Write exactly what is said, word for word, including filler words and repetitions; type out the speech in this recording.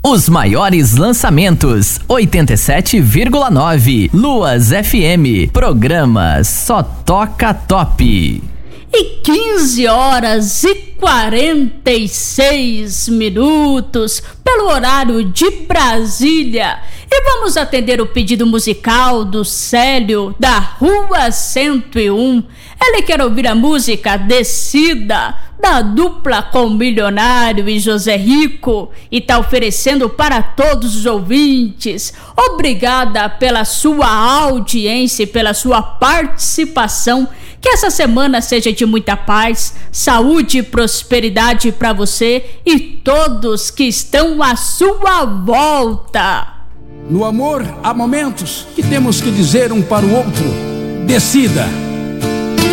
Os maiores lançamentos, oitenta e sete vírgula nove. Luas F M. Programa Só Toca Top. E quinze horas e quarenta e seis minutos pelo horário de Brasília. E vamos atender o pedido musical do Célio, da Rua cento e um. Ele quer ouvir a música Descida, da dupla com Milionário e José Rico, e tá oferecendo para todos os ouvintes. Obrigada pela sua audiência e pela sua participação. Que essa semana seja de muita paz, saúde e prosperidade para você e todos que estão à sua volta. No amor há momentos que temos que dizer um para o outro: decida.